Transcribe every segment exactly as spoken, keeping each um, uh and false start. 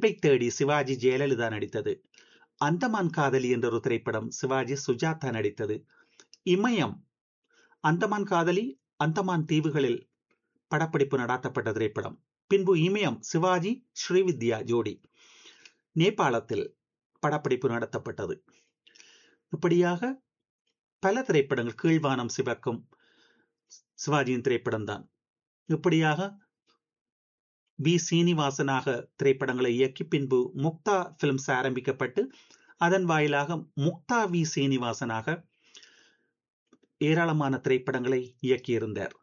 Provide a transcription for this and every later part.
அன்பை தேடி சிவாஜி ஜெயலலிதா நடித்தது. அந்தமான் காதலி என்ற ஒரு திரைப்படம் சிவாஜி சுஜாதா நடித்தது. இமயம், அந்தமான் காதலி அந்தமான் தீவுகளில் படப்பிடிப்பு நடாத்தப்பட்ட திரைப்படம். பின்பு இமயம் சிவாஜி ஸ்ரீவித்யா ஜோடி நேபாளத்தில் படப்பிடிப்பு நடத்தப்பட்டது. இப்படியாக பல திரைப்படங்கள், கீழ்வானம் சிவக்கும் சிவாஜியின் திரைப்படம் தான். இப்படியாக வி சீனிவாசனாக திரைப்படங்களை இயக்கி பின்பு முக்தா பிலிம்ஸ் ஆரம்பிக்கப்பட்டு அதன் வாயிலாக முக்தா வி சீனிவாசனாக ஏராளமான திரைப்படங்களை இயக்கியிருந்தார்.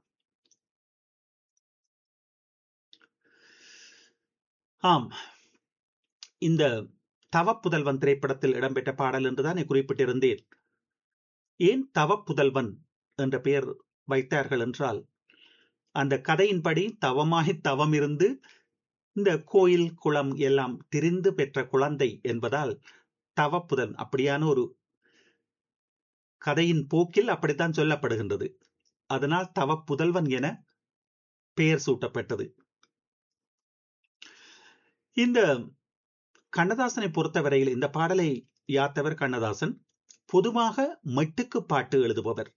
ஆம், இந்த தவப்புதல்வன் திரைப்படத்தில் இடம்பெற்ற பாடல் என்றுதான் குறிப்பிட்டிருந்தேன். ஏன் தவப்புதல்வன் என்ற பெயர் வைத்தார்கள் என்றால், அந்த கதையின்படி தவமாய் தவம் இருந்து இந்த கோயில் குளம் எல்லாம் திரிந்து பெற்ற குழந்தை என்பதால் தவப்புதன், அப்படியான ஒரு கதையின் போக்கில் அப்படித்தான் சொல்லப்படுகின்றது. அதனால் தவப்புதல்வன் என பெயர் சூட்டப்பட்டது. இந்த கண்ணதாசனை பொறுத்தவரையில் இந்த பாடலை யாத்தவர் கண்ணதாசன். பொதுவாக மெட்டுக்கு பாட்டு எழுதுபவர்.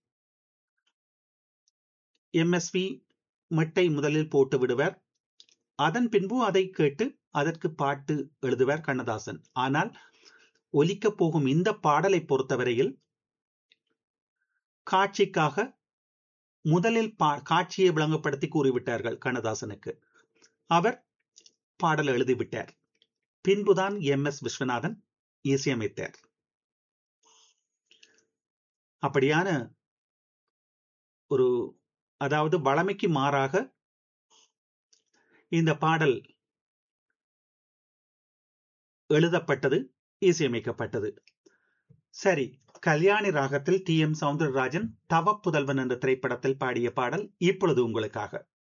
எம்எஸ்வி மெட்டை முதலில் போட்டு விடுவர், அதன் பின்பு அதை கேட்டு அதற்கு பாட்டு எழுதுவார் கண்ணதாசன். ஆனால் ஒலிக்க போகும் இந்த பாடலை பொறுத்தவரையில் காட்சிக்காக முதலில் காட்சியை விளங்கப்படுத்தி கூறிவிட்டார்கள் கண்ணதாசனுக்கு. அவர் பாடல் எழுதிவிட்டார். பின்புதான் எம் எஸ் விஸ்வநாதன் இசையமைத்தார். அப்படியான ஒரு, அதாவது வளமைக்கு மாறாக இந்த பாடல் எழுதப்பட்டது, இசையமைக்கப்பட்டது. சரி, கல்யாணி ராகத்தில் டி எம் சௌந்தரராஜன் தவப்புதல்வன் என்ற திரைப்படத்தில் பாடிய பாடல் இப்பொழுது உங்களுக்காக.